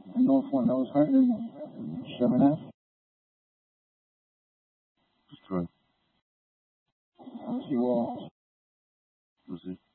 I know if one knows harder, 7F. Detroit. Ozzy Walls. Uzi.